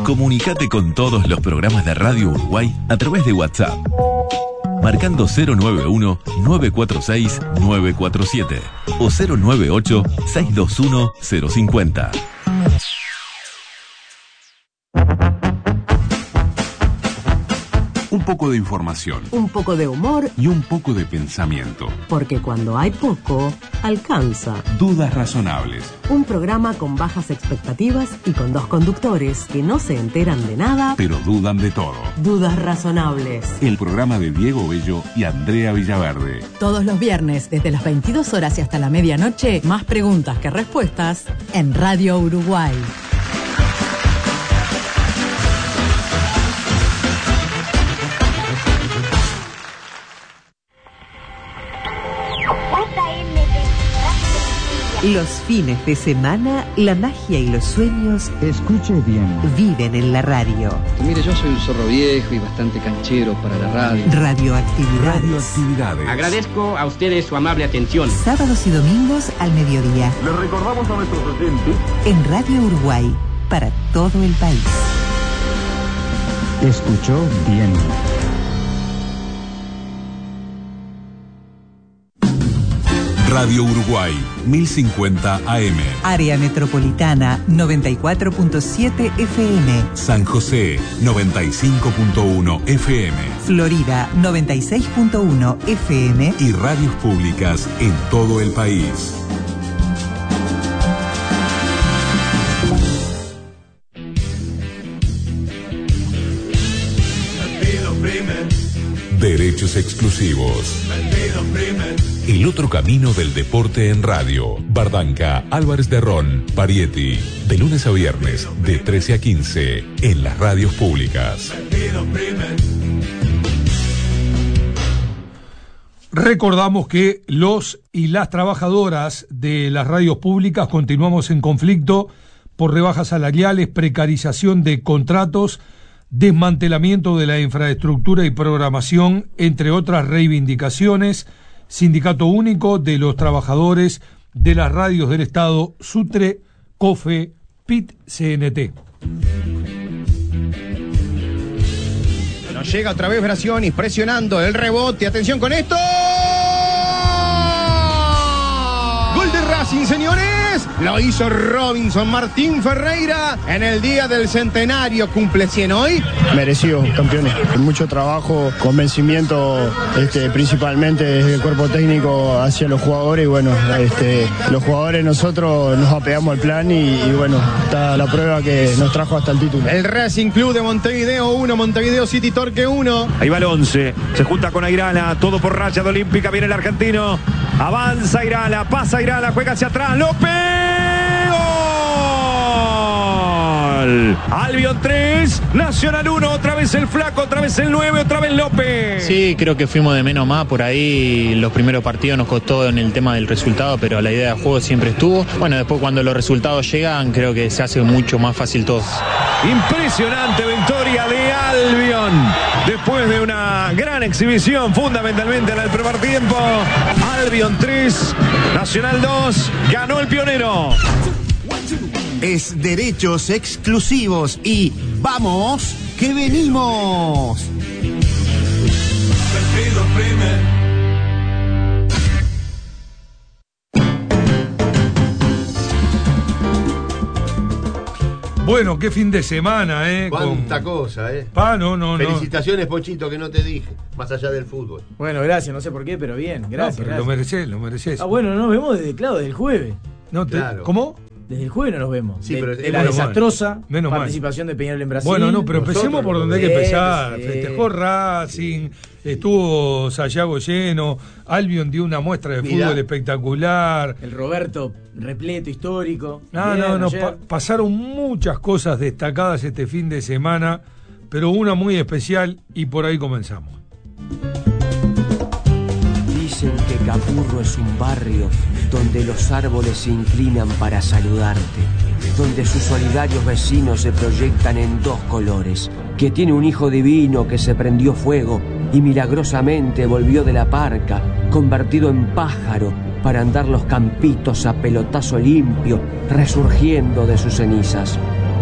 Comunicate con todos los programas de Radio Uruguay a través de WhatsApp, marcando 091-946-947 o 098-621-050. Un poco de información, un poco de humor y un poco de pensamiento. Porque cuando hay poco, alcanza. Dudas razonables. Un programa con bajas expectativas y con dos conductores que no se enteran de nada, pero dudan de todo. Dudas razonables. El programa de Diego Bello y Andrea Villaverde. Todos los viernes, desde las 22 horas y hasta la medianoche, más preguntas que respuestas en Radio Uruguay. Los fines de semana, la magia y los sueños, escuche bien, viven en la radio. Mire, yo soy un zorro viejo y bastante canchero para la radio. Radioactividades. Agradezco a ustedes su amable atención. Sábados y domingos al mediodía. Les recordamos a nuestros oyentes en Radio Uruguay, para todo el país. Escuchó bien. Radio Uruguay, 1050 AM. Área Metropolitana, 94.7 FM. San José, 95.1 FM. Florida, 96.1 FM. Y radios públicas en todo el país. Derechos exclusivos. El otro camino del deporte en radio. Bardanca, Álvarez de Ron, Parietti. De lunes a viernes, de 13 a 15, en las radios públicas. Recordamos que los y las trabajadoras de las radios públicas continuamos en conflicto por rebajas salariales, precarización de contratos, desmantelamiento de la infraestructura y programación, entre otras reivindicaciones. Sindicato Único de los Trabajadores de las Radios del Estado, SUTRE, COFE, PIT, CNT. Nos llega otra vez Brasioni presionando el rebote. Atención con esto. Gol de Racing, señores. Lo hizo Robinson Martín Ferreira en el día del centenario. Cumple 100 hoy. Merecido, campeones. Mucho trabajo, convencimiento, principalmente desde el cuerpo técnico hacia los jugadores. Y bueno, los jugadores nosotros nos apegamos al plan y bueno, está la prueba que nos trajo hasta el título. El Racing Club de Montevideo 1, Montevideo City Torque 1. Ahí va el 11, se junta con Airala, todo por Raya de Olímpica, viene el argentino. Avanza Airala, pasa Airala, juega hacia atrás, López. ¡Gol! Albion 3, Nacional 1, otra vez el Flaco, otra vez el 9, otra vez López. Sí, creo que fuimos de menos más, por ahí los primeros partidos nos costó en el tema del resultado, pero la idea de juego siempre estuvo. Bueno, después cuando los resultados llegan, creo que se hace mucho más fácil todo. Impresionante victoria de Albion, después de una gran exhibición, fundamentalmente en el primer tiempo. Albion 3, Nacional 2, ganó el Pionero. Es derechos exclusivos y ¡vamos que venimos! Bueno, qué fin de semana, ¿eh? Cuánta cosa, ¿eh? No. Felicitaciones, Pochito, que no te dije, más allá del fútbol. Bueno, gracias, no sé por qué, pero bien, gracias. Pero gracias. Lo mereces. Ah, bueno, no nos vemos desde el jueves. Claro. ¿Cómo? Desde el jueves no nos vemos. Sí, pero de la desastrosa menos participación de Peñarol en Brasil. Bueno, pero empecemos por donde hay que empezar. Sí. Festejó Racing, estuvo Sayago lleno, Albion dio una muestra de fútbol espectacular. El Roberto repleto, histórico. Pasaron muchas cosas destacadas este fin de semana, pero una muy especial y por ahí comenzamos. Dicen que Capurro es un barrio donde los árboles se inclinan para saludarte, donde sus solidarios vecinos se proyectan en dos colores, que tiene un hijo divino que se prendió fuego y milagrosamente volvió de la parca, convertido en pájaro, para andar los campitos a pelotazo limpio, resurgiendo de sus cenizas.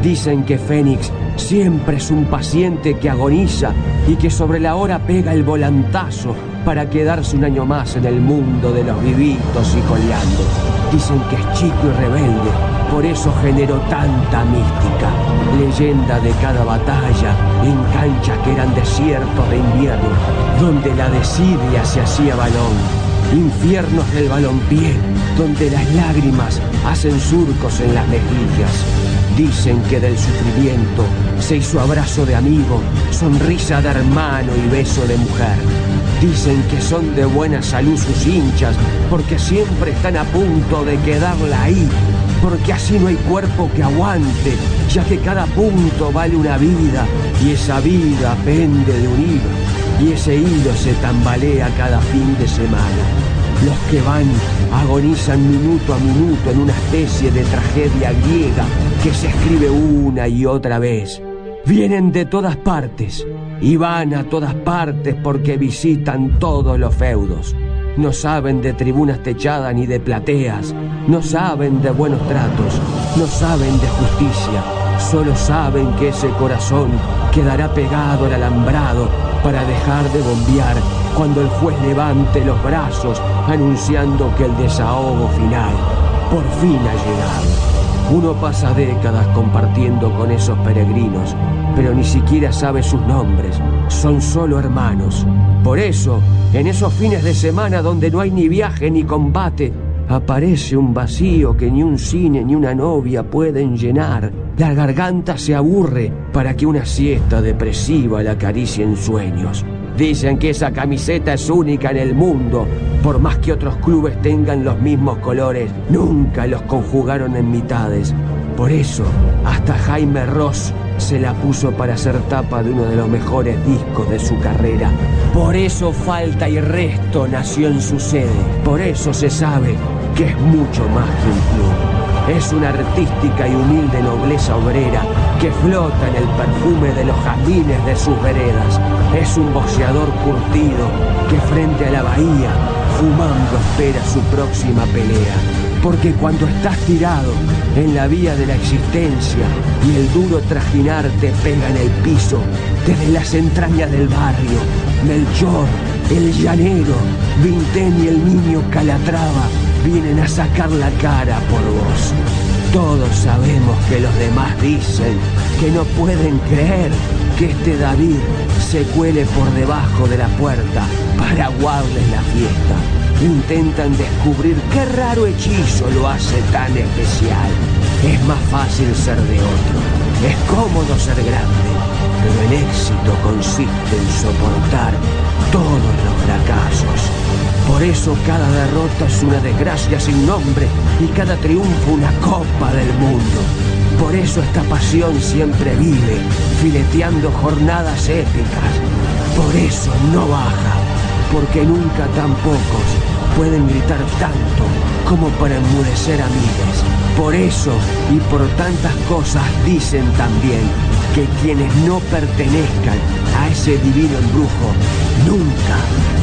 Dicen que Fénix siempre es un paciente que agoniza y que sobre la hora pega el volantazo para quedarse un año más en el mundo de los vivitos y coleando. Dicen que es chico y rebelde, por eso generó tanta mística. Leyenda de cada batalla en canchas que eran desiertos de invierno, donde la desidia se hacía balón. Infiernos del balompié, donde las lágrimas hacen surcos en las mejillas. Dicen que del sufrimiento se hizo abrazo de amigo, sonrisa de hermano y beso de mujer. Dicen que son de buena salud sus hinchas, porque siempre están a punto de quedarla ahí, porque así no hay cuerpo que aguante, ya que cada punto vale una vida, y esa vida pende de un hilo, y ese hilo se tambalea cada fin de semana. Los que van agonizan minuto a minuto en una especie de tragedia griega que se escribe una y otra vez. Vienen de todas partes y van a todas partes porque visitan todos los feudos. No saben de tribunas techadas ni de plateas, no saben de buenos tratos, no saben de justicia, solo saben que ese corazón quedará pegado al alambrado para dejar de bombear cuando el juez levante los brazos anunciando que el desahogo final por fin ha llegado. Uno pasa décadas compartiendo con esos peregrinos, pero ni siquiera sabe sus nombres, son solo hermanos. Por eso, en esos fines de semana donde no hay ni viaje ni combate, aparece un vacío que ni un cine ni una novia pueden llenar. La garganta se aburre para que una siesta depresiva la acaricie en sueños. Dicen que esa camiseta es única en el mundo. Por más que otros clubes tengan los mismos colores, nunca los conjugaron en mitades. Por eso, hasta Jaime Ross se la puso para ser tapa de uno de los mejores discos de su carrera. Por eso Falta y Resto nació en su sede. Por eso se sabe que es mucho más que un club. Es una artística y humilde nobleza obrera que flota en el perfume de los jazmines de sus veredas. Es un boxeador curtido que frente a la bahía, fumando, espera su próxima pelea. Porque cuando estás tirado en la vía de la existencia y el duro trajinar te pega en el piso, desde las entrañas del barrio, Melchor, el llanero, Vintén y el niño Calatrava vienen a sacar la cara por vos. Todos sabemos que los demás dicen que no pueden creer que este David se cuele por debajo de la puerta para aguarles la fiesta. Intentan descubrir qué raro hechizo lo hace tan especial. Es más fácil ser de otro, es cómodo ser grande, pero el éxito consiste en soportar todos los fracasos. Por eso cada derrota es una desgracia sin nombre y cada triunfo una copa del mundo. Por eso esta pasión siempre vive, fileteando jornadas épicas. Por eso no baja, porque nunca tan pocos pueden gritar tanto como para enmudecer a miles. Por eso y por tantas cosas dicen también que quienes no pertenezcan a ese divino embrujo nunca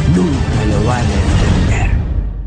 lo van a entender.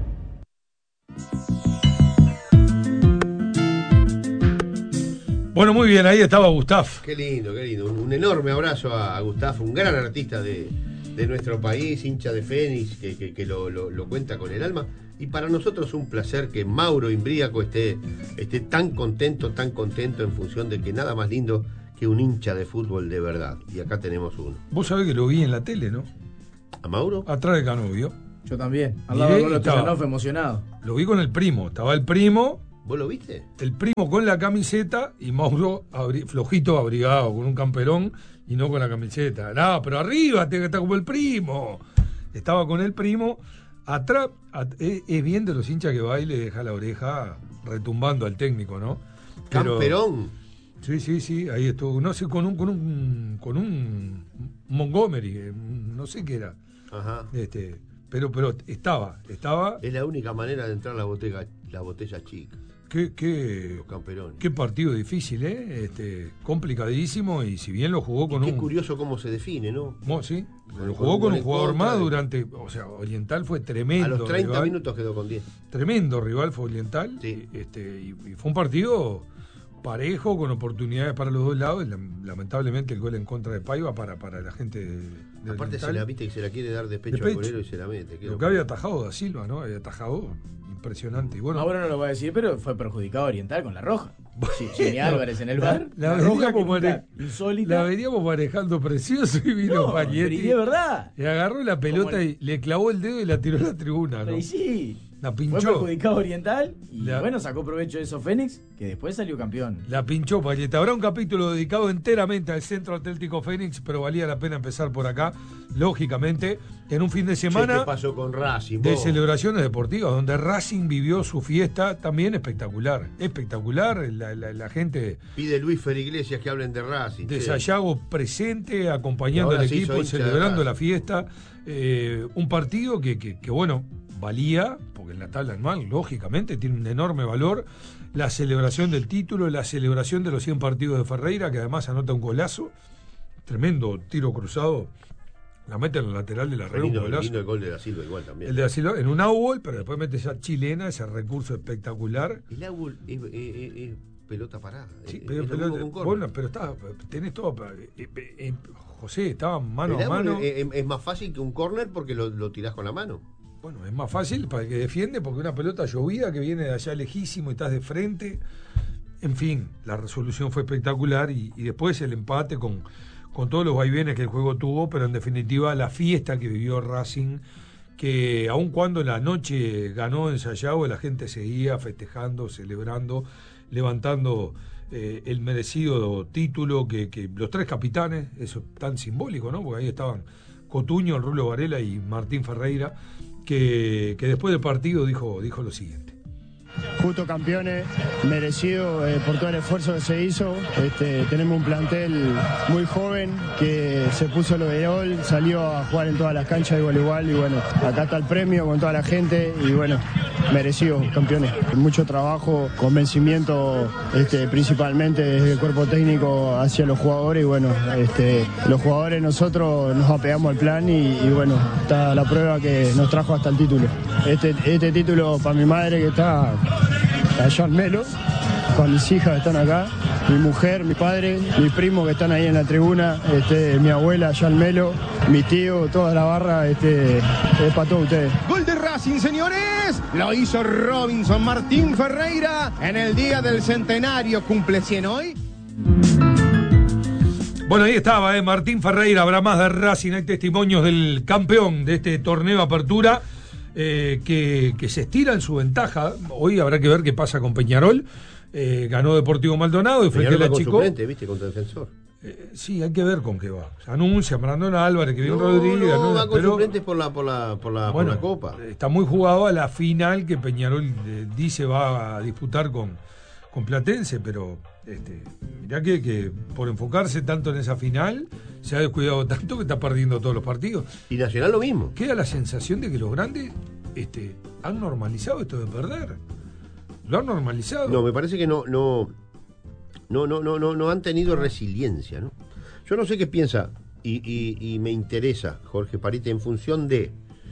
Bueno, muy bien, ahí estaba Gustaf. Qué lindo, qué lindo. Un enorme abrazo a Gustaf, un gran artista de nuestro país, hincha de Fénix, que lo cuenta con el alma. Y para nosotros un placer que Mauro Imbriaco esté tan contento en función de que nada más lindo que un hincha de fútbol de verdad. Y acá tenemos uno. Vos sabés que lo vi en la tele, ¿no? ¿A Mauro? Atrás de Canovio. Yo también. Al lado de Stoyanov emocionado. Lo vi con el primo. Estaba el primo. ¿Vos lo viste? El primo con la camiseta y Mauro flojito, abrigado, con un camperón y no con la camiseta. No, pero arriba, está como el primo. Estaba con el primo. Atrás, es bien de los hinchas que va y le deja la oreja retumbando al técnico, ¿no? Pero, camperón. Sí, ahí estuvo. No sé, con un Montgomery, no sé qué era. Ajá. Pero estaba. Es la única manera de entrar a la botella chica. Los camperones. Qué partido difícil, complicadísimo, y si bien lo jugó con qué curioso cómo se define, ¿no? Sí, lo jugó con un jugador más durante, Oriental fue tremendo. A los 30 rival, minutos quedó con 10. Tremendo rival fue Oriental. Sí. Y fue un partido parejo, con oportunidades para los dos lados. Lamentablemente el gol en contra de Paiva para la gente de aparte se la viste que se la quiere dar de pecho al golero y se la mete. Lo que había atajado Da Silva, ¿no? Había atajado impresionante. Y bueno, ahora no lo voy a decir, pero fue perjudicado Oriental con la roja. Jimmy Álvarez en el bar. La roja insólita. La veníamos manejando precioso y vino Pagnetti. Y es verdad. Le agarró la pelota y le clavó el dedo y la tiró a la tribuna, ¿no? Y sí. La pinchó. Fue perjudicado Oriental y bueno, sacó provecho de eso Fénix, que después salió campeón. La pinchó Pagnetti. Habrá un capítulo dedicado enteramente al Centro Atlético Fénix, pero valía la pena empezar por acá, lógicamente, en un fin de semana. ¿Qué pasó con Racing? De celebraciones deportivas, donde Racing vivió su fiesta también espectacular. Espectacular, la gente. Pide Luis Fer Iglesias que hablen de Racing. De Sayago presente, acompañando al equipo, celebrando la fiesta. Un partido que bueno, valía, porque en la tabla anual, lógicamente, tiene un enorme valor. La celebración del título, la celebración de los 100 partidos de Ferreira, que además anota un golazo. Tremendo tiro cruzado. La mete en el lateral de la red. Lindo el gol de Da Silva igual también. El de Da Silva en un outball, pero después mete esa chilena, ese recurso espectacular. El outball es pelota parada. Sí, pero tenés todo. José, estaba mano a mano. Es más fácil que un córner porque lo tirás con la mano. Bueno, es más fácil para el que defiende porque una pelota llovida que viene de allá lejísimo y estás de frente. En fin, la resolución fue espectacular y después el empate con todos los vaivenes que el juego tuvo, pero en definitiva la fiesta que vivió Racing, que aun cuando la noche ganó en Sayago, la gente seguía festejando, celebrando, levantando el merecido título que los 3 capitanes, eso es tan simbólico, ¿no? Porque ahí estaban Cotuño, el Rulo Varela y Martín Ferreira, que después del partido dijo lo siguiente. Justo campeones, merecido por todo el esfuerzo que se hizo. Tenemos un plantel muy joven que se puso el overall, salió a jugar en todas las canchas igual y bueno, acá está el premio con toda la gente y bueno, merecido campeones. Mucho trabajo, convencimiento principalmente desde el cuerpo técnico hacia los jugadores y bueno, los jugadores nosotros nos apegamos al plan y bueno, está la prueba que nos trajo hasta el título. Este título para mi madre que está allá en Melo, con mis hijas que están acá, mi mujer, mi padre, mi primo que están ahí en la tribuna, mi abuela allá en Melo, mi tío, toda la barra, es para todos ustedes. Gol de Racing, señores, lo hizo Robinson Martín Ferreira en el día del centenario, cumple 100 hoy. Bueno, ahí estaba, Martín Ferreira. Habrá más de Racing, hay testimonios del campeón de este torneo Apertura. Que se estira en su ventaja. Hoy habrá que ver qué pasa con Peñarol. Ganó Deportivo Maldonado y frente a Chico. Suplente, ¿viste? Contra Defensor. Sí, hay que ver con qué va. Se anuncia Brandon Álvarez, que viene Rodríguez. Va con suplentes por la Copa. Está muy jugado a la final que Peñarol dice va a disputar con Platense, pero mirá que por enfocarse tanto en esa final se ha descuidado tanto que está perdiendo todos los partidos. Y Nacional lo mismo. Queda la sensación de que los grandes han normalizado esto de perder. Lo han normalizado. No, me parece que no han tenido resiliencia, ¿no? Yo no sé qué piensa y me interesa Jorge Parite en función de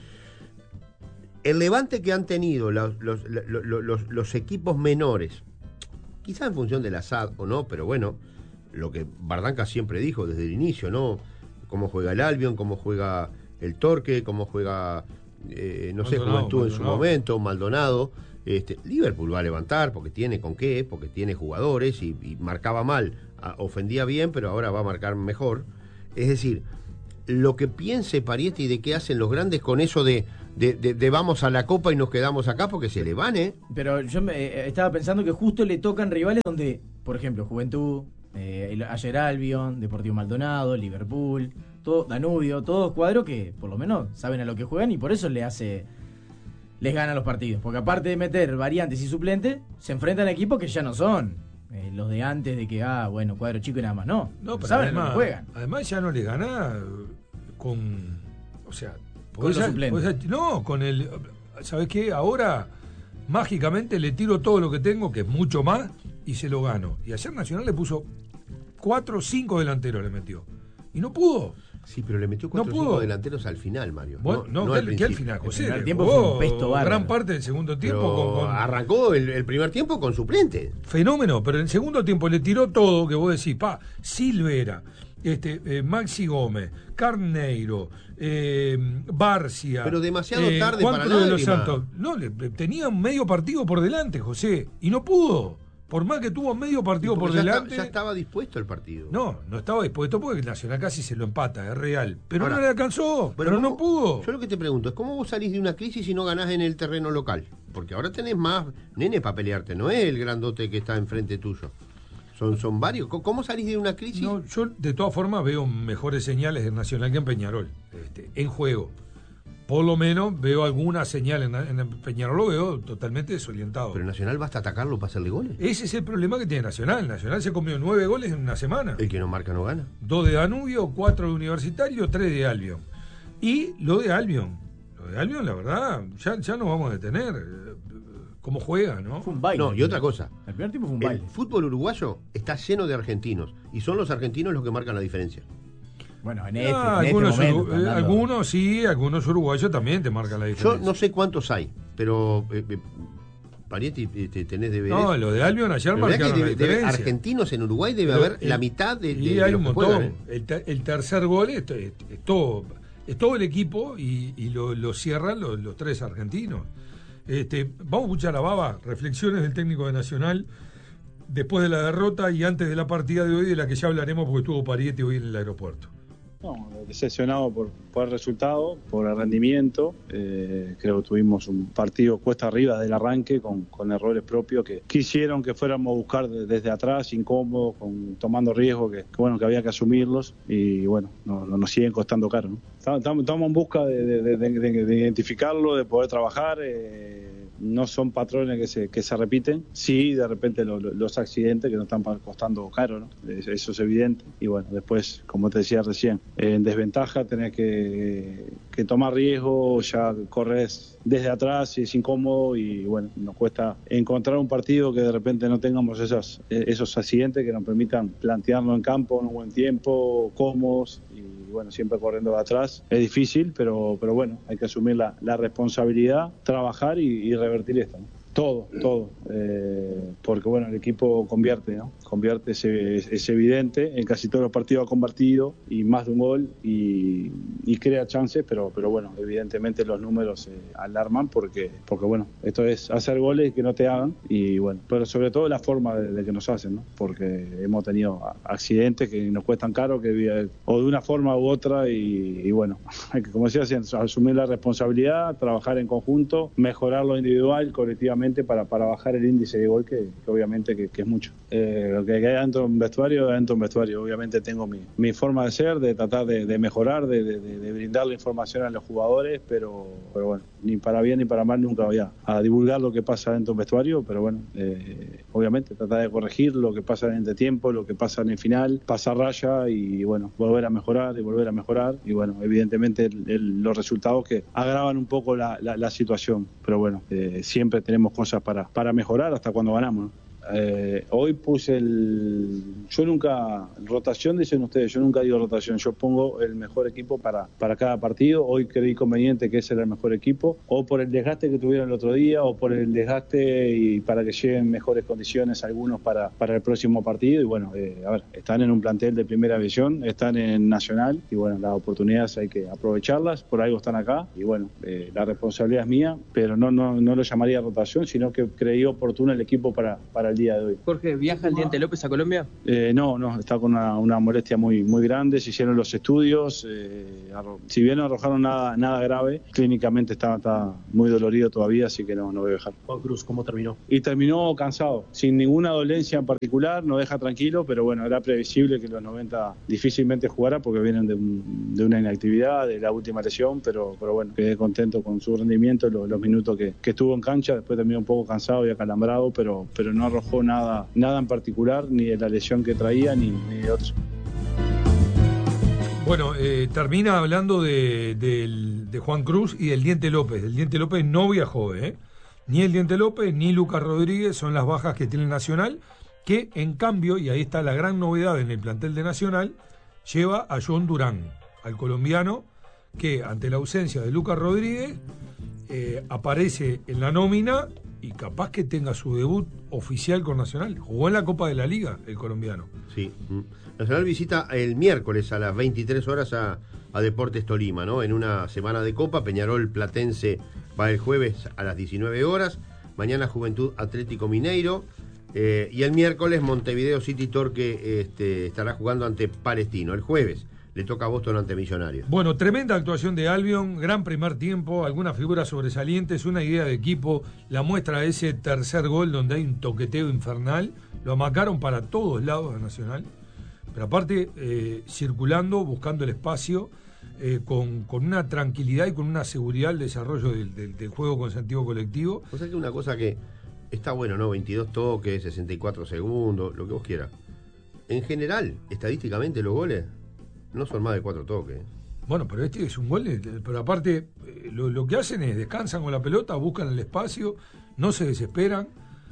el levante que han tenido los equipos menores. Quizá en función del ASAD o no, pero bueno, lo que Bardanca siempre dijo desde el inicio, ¿no? Cómo juega el Albion, cómo juega el Torque, cómo juega, Juventud en su momento, Maldonado. Liverpool va a levantar porque tiene con qué, porque tiene jugadores y marcaba mal, ofendía bien, pero ahora va a marcar mejor. Es decir, lo que piense Parietti de qué hacen los grandes con eso de vamos a la Copa y nos quedamos acá porque se le van, Pero yo estaba pensando que justo le tocan rivales donde, por ejemplo, Juventud, ayer Albion, Deportivo Maldonado, Liverpool, todo, Danubio, todos cuadros que por lo menos saben a lo que juegan y por eso les ganan los partidos. Porque aparte de meter variantes y suplentes, se enfrentan a equipos que ya no son los de antes de que, cuadro chico y nada más. No, pero saben además, lo que juegan. Además ya no le gana con... O sea... Con los suplentes. Con el... ¿Sabes qué? Ahora mágicamente le tiro todo lo que tengo, que es mucho más, y se lo gano. Y ayer Nacional le puso 4 o 5 delanteros, le metió. Y no pudo. Sí, pero le metió 4 o 5 delanteros al final, Mario. Bueno, ¿qué al final, José? El primer tiempo fue un pesto bárbaro. Gran parte del segundo tiempo. Arrancó el primer tiempo con suplente. Fenómeno, pero en el segundo tiempo le tiró todo, que vos decís, Silvera, Maxi Gómez, Carneiro, Barcia. Pero demasiado tarde Juan para Cruz de lágrima. los Santos. No, tenía un medio partido por delante, José, y no pudo. Por más que tuvo medio partido por delante. Ya estaba dispuesto el partido. No estaba dispuesto porque el Nacional casi se lo empata, es real. Pero Ahora, no le alcanzó, pero no pudo. Yo lo que te pregunto es: ¿cómo vos salís de una crisis si no ganás en el terreno local? Porque ahora tenés más nene para pelearte, no es el grandote que está enfrente tuyo. Son varios. ¿Cómo salís de una crisis? No, yo de todas formas veo mejores señales del Nacional que en Peñarol, en juego. Por lo menos veo alguna señal en Peñarol, lo veo totalmente desorientado. Pero Nacional basta atacarlo para hacerle goles. Ese es el problema que tiene Nacional. Nacional se comió 9 goles en una semana. El que no marca no gana. 2 de Danubio, 4 de Universitario, 3 de Albion. Y lo de Albion, la verdad, ya nos vamos a detener. ¿Cómo juega, no? Fue un baile. No, y otra cosa. El primer tiempo fue un baile. El fútbol uruguayo está lleno de argentinos. Y son los argentinos los que marcan la diferencia. Bueno, en algunos este momento. Algunos sí, algunos uruguayos también te marcan la diferencia. Yo no sé cuántos hay, pero Parietti, tenés deberes. No, lo de Albion ayer marcaron la diferencia. Argentinos en Uruguay debe haber la mitad de y hay un montón. Juegan, El tercer gol es todo el equipo y lo cierran los 3 argentinos. Vamos a escuchar a Baba, reflexiones del técnico de Nacional después de la derrota y antes de la partida de hoy, de la que ya hablaremos porque estuvo Parietti hoy en el aeropuerto. No, decepcionado por el resultado, por el rendimiento. Creo que tuvimos un partido cuesta arriba del arranque con errores propios que quisieron que fuéramos a buscar desde atrás, incómodos, tomando riesgos que había que asumirlos y bueno, nos siguen costando caro, ¿no? Estamos en busca de identificarlo, de poder trabajar. No son patrones que se repiten. Sí, de repente los accidentes que nos están costando caro, ¿no? Eso es evidente. Y bueno, después, como te decía recién, en desventaja tenés que tomar riesgo, ya corres desde atrás y es incómodo y bueno, nos cuesta encontrar un partido que de repente no tengamos esos accidentes que nos permitan plantearnos en campo en un buen tiempo, cómodos y bueno, siempre corriendo de atrás. Es difícil, pero bueno, hay que asumir la responsabilidad, trabajar y revertir esto, ¿no? Todo, porque bueno, el equipo convierte, ¿no? Convierte, es evidente, en casi todos los partidos ha convertido y más de un gol y crea chances, pero bueno, evidentemente los números alarman porque bueno, esto es hacer goles que no te hagan y bueno, pero sobre todo la forma de que nos hacen, ¿no? Porque hemos tenido accidentes que nos cuestan caro, o de una forma u otra y bueno, hay que, como decía, asumir la responsabilidad, trabajar en conjunto, mejorar lo individual, colectivamente para bajar el índice de gol que obviamente que es mucho. Lo que hay dentro de un vestuario, obviamente tengo mi forma de ser, de tratar de mejorar, de brindar la información a los jugadores, pero bueno, ni para bien ni para mal nunca voy a divulgar lo que pasa dentro de un vestuario, pero bueno, obviamente tratar de corregir lo que pasa en el tiempo, lo que pasa en el final, pasar raya y bueno, volver a mejorar y bueno, evidentemente los resultados que agravan un poco la situación, pero bueno, siempre tenemos cosas para mejorar hasta cuando ganamos, ¿no? Hoy puse rotación dicen ustedes, yo nunca digo rotación, yo pongo el mejor equipo para cada partido. Hoy creí conveniente que ese era el mejor equipo, o por el desgaste que tuvieron el otro día, o por el desgaste y para que lleguen mejores condiciones algunos para el próximo partido. Y bueno, están en un plantel de primera división, están en Nacional y bueno, las oportunidades hay que aprovecharlas, por algo están acá y bueno, la responsabilidad es mía, pero no lo llamaría rotación, sino que creí oportuno el equipo para el día de hoy. Jorge, ¿viaja el Diente López a Colombia? No, está con una molestia muy grande, se hicieron los estudios, si bien no arrojaron nada grave, clínicamente está muy dolorido todavía, así que no voy a viajar. Juan Cruz, ¿cómo terminó? Y terminó cansado, sin ninguna dolencia en particular, no deja tranquilo, pero bueno, era previsible que los 90 difícilmente jugara porque vienen de una inactividad, de la última lesión, pero bueno, quedé contento con su rendimiento, los minutos que estuvo en cancha, después terminó un poco cansado y acalambrado, pero no arrojó nada en particular, ni de la lesión que traía, ni de otros. Bueno, termina hablando de Juan Cruz y del Diente López. El Diente López no viajó, ni el Diente López ni Lucas Rodríguez son las bajas que tiene el Nacional, que en cambio, y ahí está la gran novedad en el plantel de Nacional, lleva a John Durán. al colombiano, que ante la ausencia de Lucas Rodríguez aparece en la nómina y capaz que tenga su debut oficial con Nacional. Jugó en la Copa de la Liga el colombiano. Sí. Nacional visita el miércoles a las 23 horas a Deportes Tolima, ¿no? En una semana de Copa. Peñarol Platense va el jueves a las 19 horas. Mañana Juventud Atlético Mineiro. Y el miércoles Montevideo City Torque estará jugando ante Palestino. El jueves le toca a Boston ante Millonarios. Bueno, tremenda actuación de Albion, gran primer tiempo, algunas figuras sobresalientes, una idea de equipo, la muestra de ese tercer gol donde hay un toqueteo infernal, lo amacaron para todos lados a Nacional, pero aparte circulando, buscando el espacio, con una tranquilidad y con una seguridad al desarrollo del juego con sentido colectivo. O sea que una cosa que está bueno, ¿no? 22 toques, 64 segundos, lo que vos quieras. En general, estadísticamente los goles no son más de 4 toques. Bueno, pero este es un gol, pero aparte lo que hacen es descansan con la pelota, buscan el espacio, no se desesperan,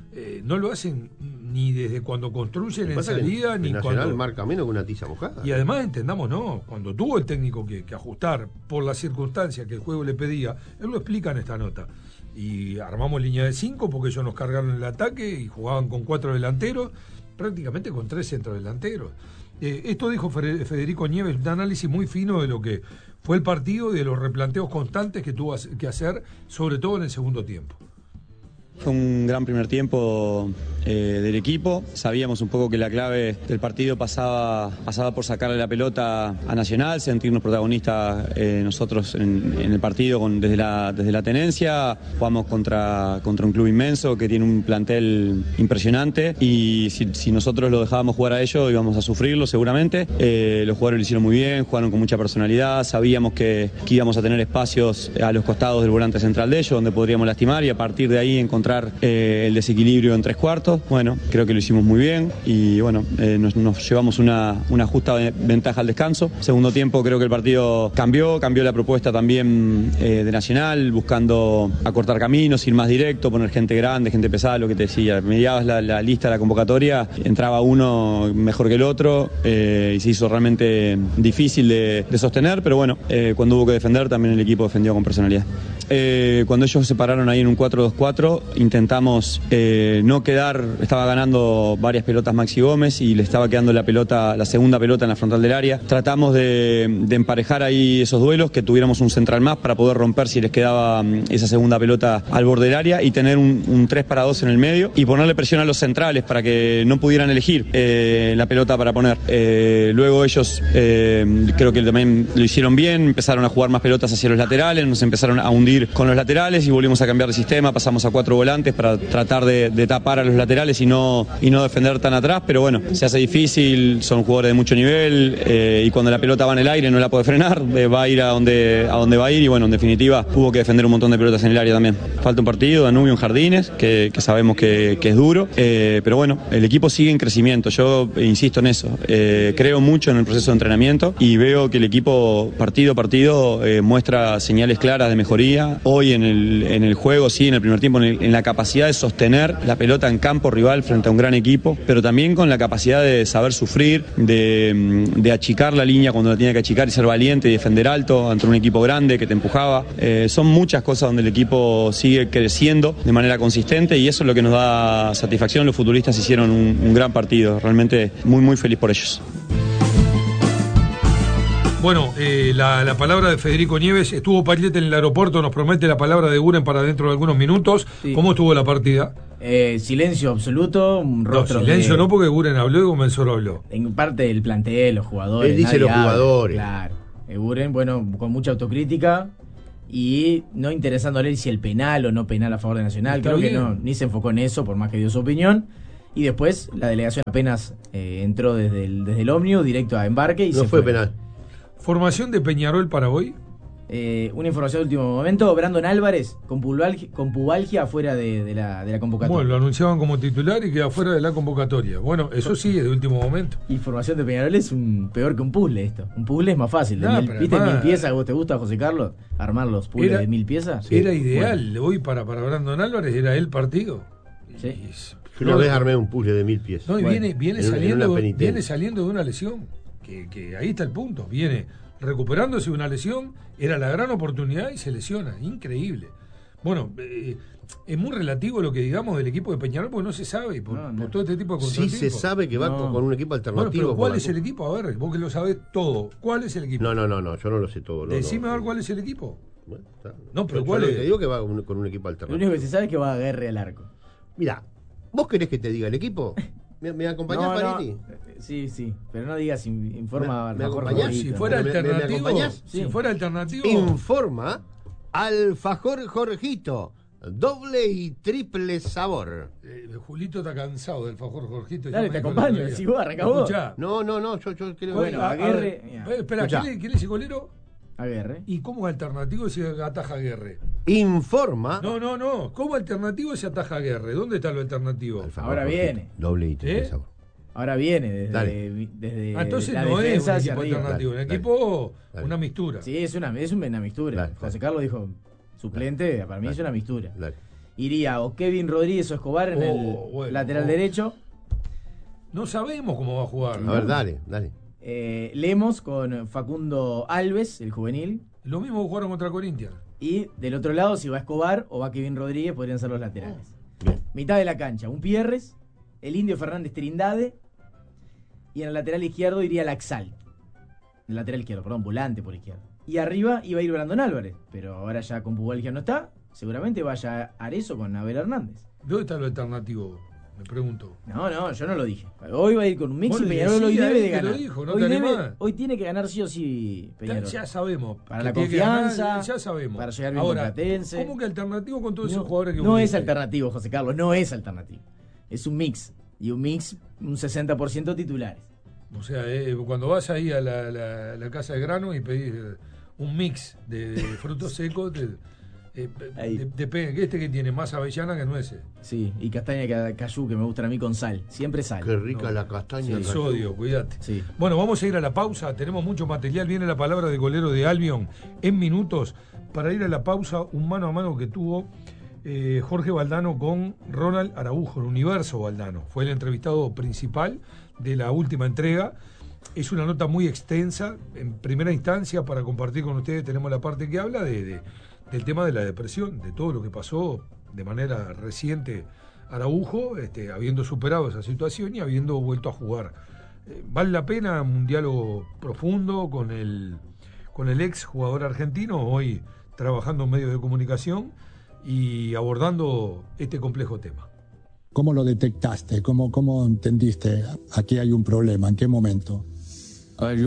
no lo hacen ni desde cuando construyen en salida, ni Nacional cuando marca menos que una tiza mojada. Y además entendamos, no, cuando tuvo el técnico que ajustar por las circunstancias que el juego le pedía, él lo explica en esta nota. Y armamos línea de 5 porque ellos nos cargaron el ataque y jugaban con 4 delanteros, prácticamente con 3 centrodelanteros. Esto dijo Federico Nieves, un análisis muy fino de lo que fue el partido y de los replanteos constantes que tuvo que hacer, sobre todo en el segundo tiempo. Fue un gran primer tiempo del equipo. Sabíamos un poco que la clave del partido pasaba por sacarle la pelota a Nacional, sentirnos protagonistas nosotros en el partido desde la tenencia. Jugamos contra un club inmenso que tiene un plantel impresionante y si nosotros lo dejábamos jugar a ellos íbamos a sufrirlo seguramente. Los jugadores lo hicieron muy bien, jugaron con mucha personalidad. Sabíamos que íbamos a tener espacios a los costados del volante central de ellos donde podríamos lastimar y a partir de ahí encontrar el desequilibrio en 3/4. Bueno, creo que lo hicimos muy bien y bueno, nos llevamos una justa ventaja al descanso. Segundo tiempo creo que el partido cambió la propuesta también de Nacional, buscando acortar caminos, ir más directo, poner gente grande, gente pesada, lo que te decía. Mediabas la lista de la convocatoria, entraba uno mejor que el otro y se hizo realmente difícil de sostener, pero bueno, cuando hubo que defender también el equipo defendió con personalidad. Cuando ellos se pararon ahí en un 4-2-4, intentamos no quedar, estaba ganando varias pelotas Maxi Gómez y le estaba quedando la segunda pelota en la frontal del área. Tratamos de emparejar ahí esos duelos, que tuviéramos un central más para poder romper si les quedaba esa segunda pelota al borde del área y tener un 3-2 en el medio y ponerle presión a los centrales para que no pudieran elegir la pelota para poner. Luego ellos creo que también lo hicieron bien, empezaron a jugar más pelotas hacia los laterales, nos empezaron a hundir con los laterales y volvimos a cambiar de sistema, pasamos a 4 volantes para tratar de tapar a los laterales y no defender tan atrás, pero bueno, se hace difícil, son jugadores de mucho nivel y cuando la pelota va en el aire no la puede frenar, va a ir a donde va a ir y bueno, en definitiva hubo que defender un montón de pelotas en el área también. Falta un partido, Danubio en Jardines, que sabemos que es duro, pero bueno, el equipo sigue en crecimiento, yo insisto en eso, creo mucho en el proceso de entrenamiento y veo que el equipo partido a partido muestra señales claras de mejoría. Hoy en el juego, sí, en el primer tiempo, en la capacidad de sostener la pelota en campo rival frente a un gran equipo, pero también con la capacidad de saber sufrir, de achicar la línea cuando la tiene que achicar y ser valiente y defender alto ante un equipo grande que te empujaba. Son muchas cosas donde el equipo sigue creciendo de manera consistente y eso es lo que nos da satisfacción. Los futbolistas hicieron un gran partido, realmente muy muy feliz por ellos. Bueno, la palabra de Federico Nieves, estuvo Payet en el aeropuerto, nos promete la palabra de Guren para dentro de algunos minutos. Sí. ¿Cómo estuvo la partida? Silencio absoluto, un rostro. No, silencio no, porque Guren habló y Comensor habló. En parte del plantel, los jugadores. Él dice los jugadores. Claro. Guren, bueno, con mucha autocrítica y no interesándole si el penal o no penal a favor de Nacional. Creo que no, ni se enfocó en eso, por más que dio su opinión. Y después la delegación apenas entró desde el ómnibus directo a embarque y no se fue penal. ¿Formación de Peñarol para hoy? Una información de último momento. Brandon Álvarez con pubalgia afuera de la convocatoria. Bueno, lo anunciaban como titular y queda fuera de la convocatoria. Bueno, eso sí, es de último momento. Información de Peñarol es peor que un puzzle esto. Un puzzle es más fácil. ¿Viste 1000 piezas? ¿Vos te gusta, José Carlos? Armar los puzzles de 1000 piezas. Sí. Era ideal. Bueno. Hoy para Brandon Álvarez era el partido. Sí. Yo una vez armé un puzzle de 1000 piezas. No, y viene saliendo de una lesión. que ahí está el punto. Viene recuperándose de una lesión, era la gran oportunidad y se lesiona. Increíble. Bueno, es muy relativo lo que digamos del equipo de Peñarol, porque no se sabe por todo este tipo de contratiempos. Sí se sabe que va con un equipo alternativo. Bueno, pero ¿cuál es el equipo? A ver, vos que lo sabés todo. ¿Cuál es el equipo? No, yo no lo sé todo. Decime a ver cuál es el equipo. Bueno, está. No, pero ¿cuál es? Te digo que va con un equipo alternativo. Lo único que se sabe es que va a Aguerre al arco. Mira, ¿vos querés que te diga el equipo? ¿Me acompañás, Pariti? Sí, pero no digas informa. ¿Me acompañás? Si fuera alternativo, Sí. Si fuera alternativo. Informa Alfajor Jorgito. Doble y triple sabor. Julito está cansado del alfajor Jorgito. Dale, te acompaño. Si vos arrancás vos. No, yo creo. Bueno, Aguerre. Espera, ¿quién es el golero? Aguerre. ¿Y cómo alternativo si ataja Aguerre? Informa. No. ¿Cómo alternativo si ataja Aguerre? ¿Dónde está lo alternativo? Ahora viene. Doble y triple sabor. Ahora viene desde entonces la no es un defensa equipo alternativo, un equipo, una mistura. Sí, es una mistura. José Carlos dijo suplente, para mí es una mistura. Iría o Kevin Rodríguez o Escobar en el lateral derecho. No sabemos cómo va a jugar. A ver, dale. Lemos con Facundo Alves, el juvenil. Lo mismo jugaron contra Corinthians. Y del otro lado, si va Escobar o va Kevin Rodríguez, podrían ser los laterales. Bien. Mitad de la cancha, un Pierres, el Indio Fernández Trindade, y en el lateral izquierdo iría Laxalt. El lateral izquierdo, volante por izquierda. Y arriba iba a ir Brandon Álvarez, pero ahora ya con Pugal ya no está, seguramente vaya Arezzo con Abel Hernández. ¿Dónde está lo alternativo? Me pregunto. No, yo no lo dije. Hoy va a ir con un mix y Peñarol hoy debe de ganar. Hoy tiene que ganar sí o sí Peñarol. Ya sabemos. Para la confianza, ganar, ya sabemos. Para llegar bien ahora, con Platense. ¿Cómo que alternativo con todos esos jugadores que no es alternativo, José Carlos, no es alternativo. Es un mix. Y un mix, un 60% titulares. O sea, cuando vas ahí a la casa de grano y pedís un mix de frutos secos, depende, que tiene más avellana que nueces. Sí, y castaña cayú, que me gustan a mí con sal, siempre sal. Qué rica la castaña. Sí, sodio, cuídate. Sí. Bueno, vamos a ir a la pausa, tenemos mucho material, viene la palabra de golero de Albion en minutos. Para ir a la pausa, un mano a mano que tuvo Jorge Valdano con Ronald Araujo, el Universo Valdano. Fue el entrevistado principal de la última entrega. Es una nota muy extensa. En primera instancia, para compartir con ustedes, tenemos la parte que habla del tema de la depresión, de todo lo que pasó de manera reciente Araujo, habiendo superado esa situación y habiendo vuelto a jugar. Vale la pena un diálogo profundo con el ex jugador argentino, hoy trabajando en medios de comunicación y abordando este complejo tema. ¿Cómo lo detectaste? ¿Cómo entendiste? Aquí hay un problema. ¿En qué momento? A ver,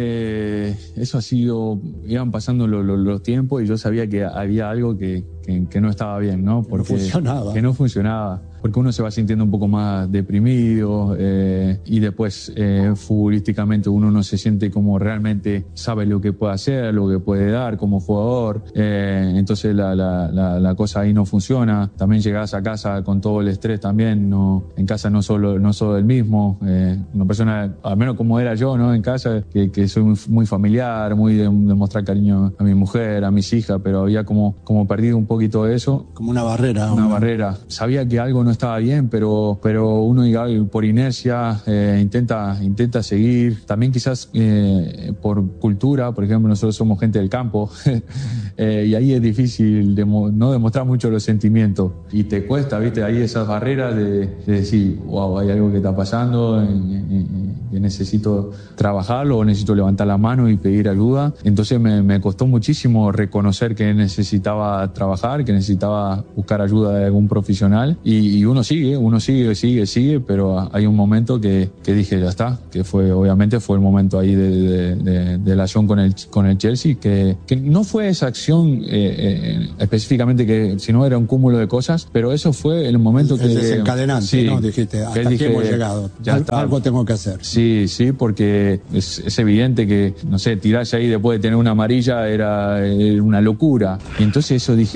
eso ha sido, iban pasando los tiempos y yo sabía que había algo que no estaba bien, ¿no? Porque que no funcionaba. Porque uno se va sintiendo un poco más deprimido y después futbolísticamente uno no se siente como realmente sabe lo que puede hacer, lo que puede dar como jugador. Entonces la cosa ahí no funciona. También llegás a casa con todo el estrés también. En casa no solo el mismo. Una persona, al menos como era yo, ¿no? En casa, que soy muy familiar, muy de mostrar cariño a mi mujer, a mis hijas, pero había como perdido un poquito eso. Como una barrera. Una barrera. Sabía que algo no estaba bien, pero uno por inercia intenta seguir. También quizás por cultura, por ejemplo, nosotros somos gente del campo y ahí es difícil no demostrar mucho los sentimientos y te cuesta, ¿viste? Ahí esas barreras de decir, wow, hay algo que está pasando, que necesito trabajarlo o necesito levantar la mano y pedir ayuda. Entonces me costó muchísimo reconocer que necesitaba trabajar, que necesitaba buscar ayuda de algún profesional y uno sigue, pero hay un momento que dije, ya está, que obviamente fue el momento ahí de la acción con el Chelsea, que no fue esa acción específicamente sino era un cúmulo de cosas, pero eso fue el momento que... desencadenante, sí, ¿no? Dijiste, hasta aquí hemos llegado, algo tengo que hacer. Sí, porque es evidente que, no sé, tirarse ahí después de tener una amarilla era una locura. Y entonces eso dije,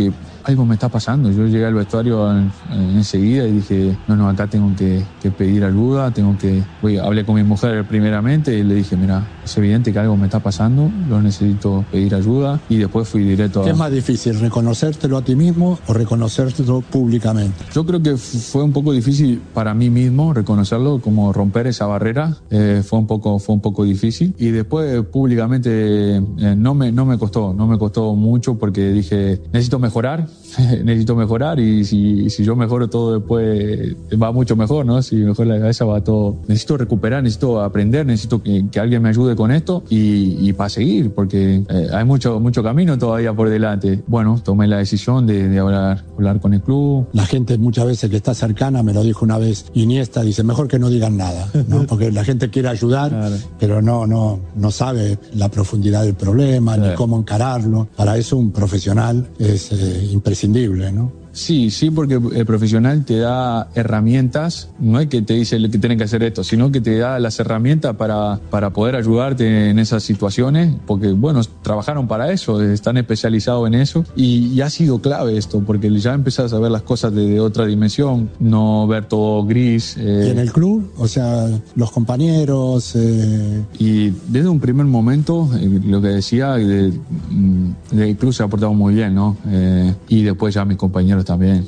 algo me está pasando. Yo llegué al vestuario enseguida y dije, no, acá tengo que pedir ayuda, hablé con mi mujer primeramente y le dije, mira, es evidente que algo me está pasando, yo necesito pedir ayuda, y después fui directo a... ¿Qué es más difícil, reconocértelo a ti mismo o reconocértelo públicamente? Yo creo que fue un poco difícil para mí mismo reconocerlo, como romper esa barrera, fue un poco difícil, y después públicamente no me costó mucho, porque dije, necesito mejorar, y si yo mejoro, todo después va mucho mejor, ¿no? Si mejor la cabeza va todo. Necesito recuperar, necesito aprender, necesito que alguien me ayude con esto y para seguir, porque hay mucho camino todavía por delante. Bueno, tomé la decisión de hablar con el club. La gente muchas veces que está cercana, me lo dijo una vez Iniesta, dice, mejor que no digan nada, ¿no? Porque la gente quiere ayudar, claro, pero no sabe la profundidad del problema, ni cómo encararlo. Para eso un profesional es imprescindible, ¿no? Sí, porque el profesional te da herramientas, no es que te dice que tienen que hacer esto, sino que te da las herramientas para poder ayudarte en esas situaciones, porque bueno, trabajaron para eso, están especializados en eso, y ha sido clave esto, porque ya empezás a ver las cosas de otra dimensión, no ver todo gris. ¿Y en el club? O sea, los compañeros... Y desde un primer momento, lo que decía, el club se ha portado muy bien, ¿no? Y después ya mis compañeros también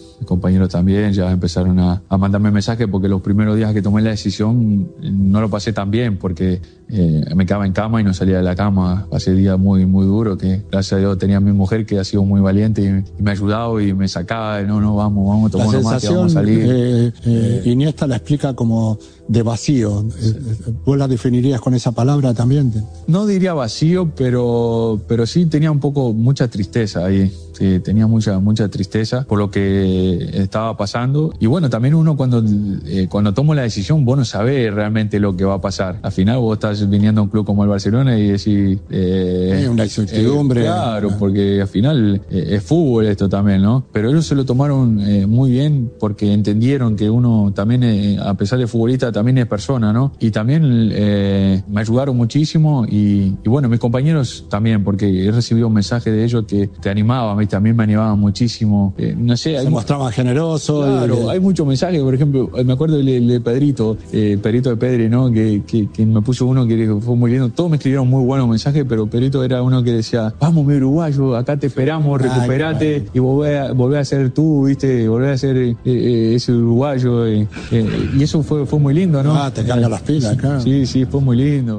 ya empezaron a mandarme mensajes, porque los primeros días que tomé la decisión no lo pasé tan bien, porque me quedaba en cama y no salía de la cama. Pasé días muy duro, que gracias a Dios tenía a mi mujer, que ha sido muy valiente y me ha ayudado y me sacaba, vamos a tomar unos mates, vamos a salir. Iniesta la explica como de vacío. ¿Vos la definirías con esa palabra también? No diría vacío, pero sí tenía mucha tristeza ahí. Sí, tenía mucha tristeza por lo que estaba pasando. Y bueno, también uno cuando tomo la decisión, vos no sabés realmente lo que va a pasar. Al final vos estás viniendo a un club como el Barcelona y decís... una incertidumbre. Claro, porque al final es fútbol esto también, ¿no? Pero ellos se lo tomaron muy bien, porque entendieron que uno también, a pesar de futbolista, también es persona, ¿no? Y también me ayudaron muchísimo, y bueno, mis compañeros también, porque he recibido mensajes de ellos que te animaban, también me animaban muchísimo. No sé, se mostraban generosos. Claro, hay muchos mensajes. Por ejemplo, me acuerdo de Pedrito de Pedri, ¿no? Que me puso uno que fue muy lindo. Todos me escribieron muy buenos mensajes, pero Pedrito era uno que decía, vamos, mi uruguayo, acá te esperamos, recuperate y volvé a ser tú, ¿viste? Volvé a ser ese uruguayo. Y eso fue muy lindo, ¿no? Te carga las pilas, claro. Sí, fue muy lindo.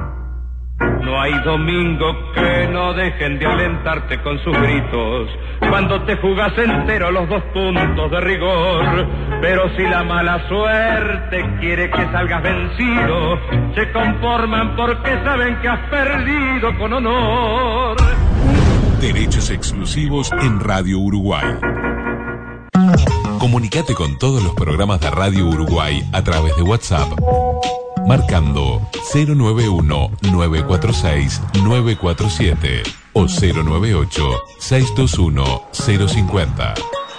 No hay domingo que no dejen de alentarte con sus gritos, cuando te jugas entero los 2 puntos de rigor. Pero si la mala suerte quiere que salgas vencido, se conforman porque saben que has perdido con honor. Derechos exclusivos en Radio Uruguay. Comunicate con todos los programas de Radio Uruguay a través de WhatsApp, marcando 091-946-947 o 098-621-050.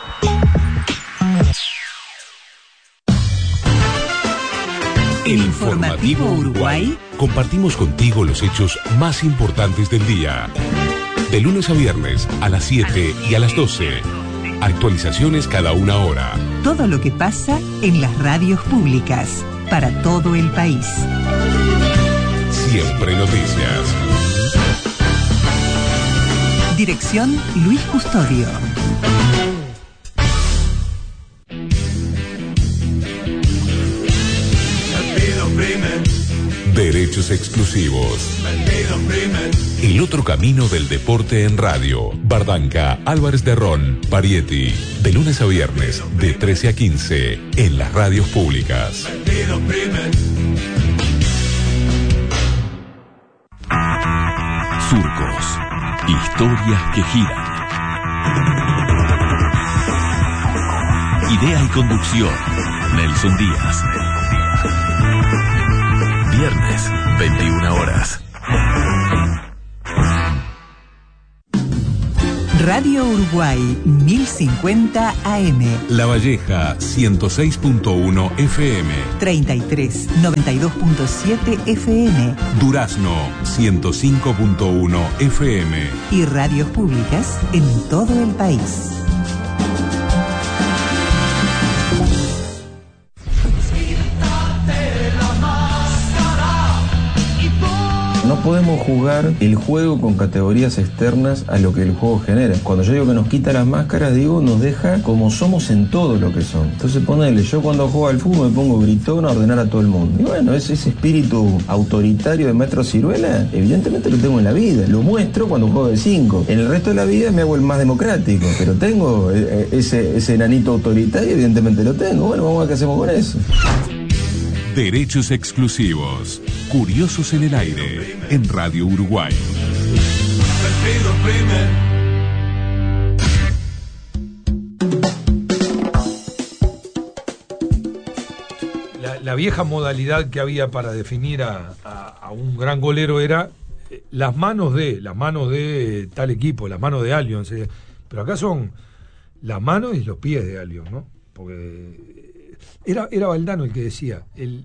El Informativo Uruguay. Compartimos contigo los hechos más importantes del día. De lunes a viernes a las 7 y a las 12. Actualizaciones cada 1 hora. Todo lo que pasa en las radios públicas para todo el país. Siempre noticias. Dirección Luis Custodio. Derechos exclusivos. El otro camino del deporte en radio. Bardanca, Álvarez de Ron, Parietti. De lunes a viernes, de 13 a 15, en las radios públicas. Surcos. Historias que giran. Idea y conducción, Nelson Díaz. Viernes, 21 horas. Radio Uruguay 1050 AM. La Valleja 106.1 FM. 33 92.7 FM. Durazno 105.1 FM. Y radios públicas en todo el país. no podemos jugar el juego con categorías externas a lo que el juego genera. Cuando yo digo que nos quita las máscaras, digo, nos deja como somos en todo lo que son. Entonces ponele, yo cuando juego al fútbol me pongo gritón a ordenar a todo el mundo. Y bueno, ese espíritu autoritario de Maestro Ciruela, evidentemente lo tengo en la vida. Lo muestro cuando juego de 5. En el resto de la vida me hago el más democrático, pero tengo ese enanito autoritario, evidentemente lo tengo. Bueno, vamos a ver qué hacemos con eso. Derechos exclusivos. Curiosos en el aire. En Radio Uruguay. La vieja modalidad que había para definir a un gran golero era las manos de tal equipo, las manos de Albion. Pero acá son las manos y los pies de Albion, ¿no? Porque era Valdano el que decía,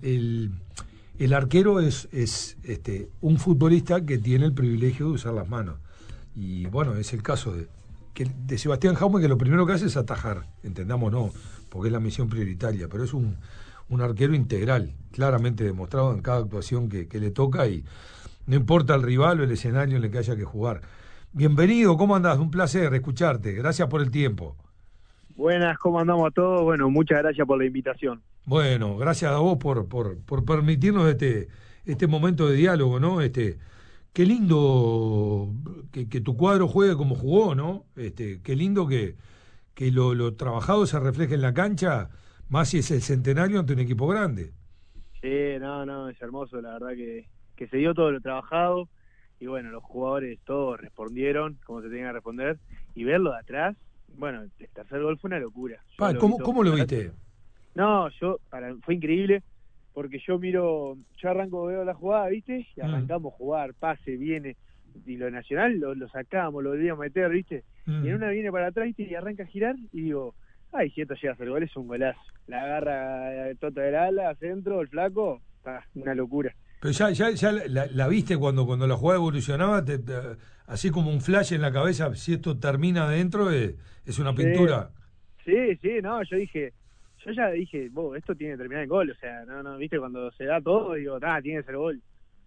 el arquero es un futbolista que tiene el privilegio de usar las manos. Y bueno, es el caso de Sebastián Jaume, que lo primero que hace es atajar, entendamos, no, porque es la misión prioritaria, pero es un arquero integral, claramente demostrado en cada actuación que le toca, y no importa el rival o el escenario en el que haya que jugar. Bienvenido, ¿cómo andás? Un placer escucharte, gracias por el tiempo. Buenas, ¿cómo andamos todos? Bueno, muchas gracias por la invitación. Bueno, gracias a vos por permitirnos este momento de diálogo, ¿no? Qué lindo que tu cuadro juegue como jugó, ¿no? Qué lindo que lo trabajado se refleje en la cancha, más si es el centenario ante un equipo grande. Sí, no, es hermoso, la verdad que se dio todo lo trabajado, y bueno, los jugadores todos respondieron como se tenían que responder, y verlo de atrás, bueno, el tercer gol fue una locura. ¿Cómo lo viste? No, fue increíble, porque yo arranco, veo la jugada, ¿viste? Y arrancamos a jugar, pase, viene, y lo Nacional lo sacamos, lo debíamos meter, ¿viste? Y en una viene para atrás, ¿viste? Y arranca a girar, y digo, ay, si esto llega a hacer gol, es un golazo. La agarra el Tota del ala, centro, el flaco, una locura. Pero ya la viste cuando la jugada evolucionaba, así como un flash en la cabeza, si esto termina adentro, es una pintura. Sí, no, yo ya dije, esto tiene que terminar en gol, o sea, no, viste, cuando se da todo, digo, tiene que ser gol.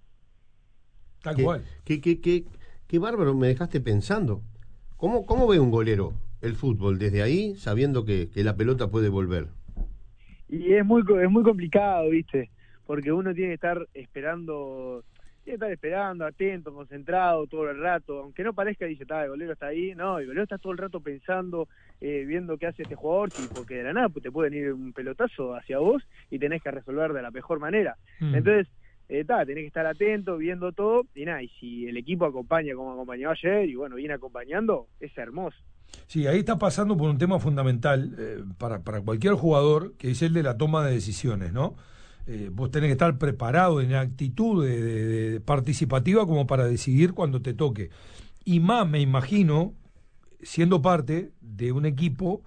Tal cual. Qué bárbaro, me dejaste pensando. ¿Cómo ve un golero el fútbol desde ahí, sabiendo que la pelota puede volver? Y es muy complicado, viste, porque uno tiene que estar esperando, atento, concentrado todo el rato, aunque no parezca, dice, el golero está ahí, no, el golero está todo el rato pensando, viendo qué hace este jugador, porque de la nada te pueden ir un pelotazo hacia vos y tenés que resolver de la mejor manera. Entonces, tenés que estar atento, viendo todo, y si el equipo acompaña como acompañó ayer, y bueno, viene acompañando, es hermoso. Sí, ahí está pasando por un tema fundamental para cualquier jugador, que es el de la toma de decisiones, ¿no? Vos tenés que estar preparado en actitud de participativa como para decidir cuando te toque. Y más, me imagino, siendo parte de un equipo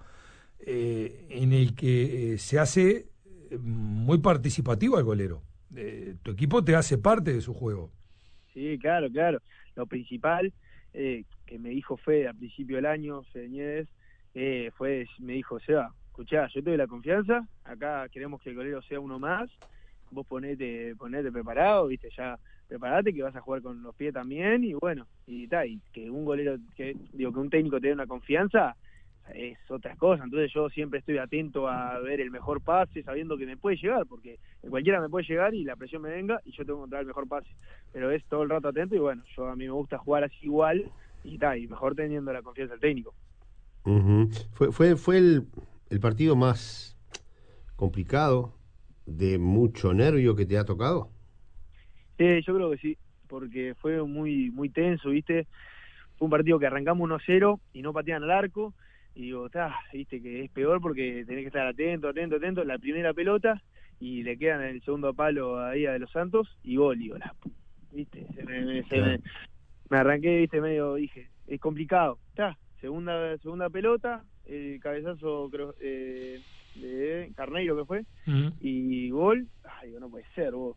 en el que se hace muy participativo al golero. Tu equipo te hace parte de su juego. Sí, claro. Lo principal que me dijo Fede al principio del año, Fede Nieves, me dijo, Seba, escuchá, yo te doy la confianza, acá queremos que el golero sea uno más, vos ponete preparado, viste, ya preparate que vas a jugar con los pies también, y bueno, y que un golero, que un técnico te dé una confianza, es otra cosa. Entonces yo siempre estoy atento a ver el mejor pase, sabiendo que me puede llegar, porque cualquiera me puede llegar y la presión me venga y yo tengo que encontrar el mejor pase, pero es todo el rato atento, y bueno, a mí me gusta jugar así igual, y mejor teniendo la confianza del técnico. Fue el partido más complicado, de mucho nervio, que te ha tocado. Yo creo que sí, porque fue muy muy tenso, viste. Fue un partido que arrancamos 1-0 y no patean al arco, y digo, viste que es peor porque tenés que estar atento, la primera pelota, y le quedan en el segundo palo ahí a De Los Santos, y gol, digo, viste, me arranqué, viste, medio, dije, es complicado, segunda pelota, el cabezazo, creo, de Carneiro que fue, y gol, digo, no puede ser, vos.